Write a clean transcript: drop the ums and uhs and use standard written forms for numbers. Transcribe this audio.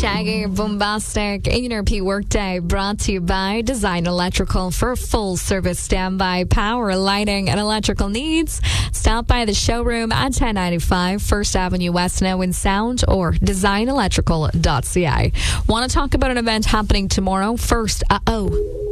Shaggy, bombastic, A&RP Workday, brought to you by Design Electrical. For full service standby, power, lighting, and electrical needs, stop by the showroom at 1095 First Avenue West now in Sound or designelectrical.ca. Want to talk about an event happening tomorrow? First,